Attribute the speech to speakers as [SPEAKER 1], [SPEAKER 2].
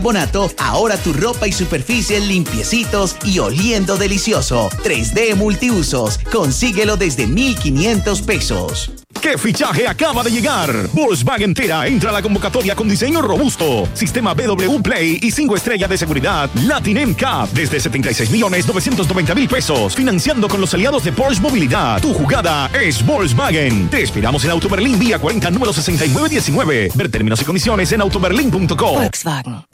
[SPEAKER 1] Bonato, ahora tu ropa y superficie limpiecitos y oliendo delicioso. 3D Multiusos, consíguelo desde 1,500 pesos.
[SPEAKER 2] ¿Qué fichaje acaba de llegar? Volkswagen Tera entra a la convocatoria con diseño robusto, sistema BW Play y 5 estrellas de seguridad Latin NCAP desde 76.990.000 pesos, financiando con los aliados de Porsche Movilidad. Tu jugada es Volkswagen. Te esperamos en Auto Berlín, vía 40, número 6919. Ver términos y condiciones en autoberlin.com.
[SPEAKER 3] Volkswagen.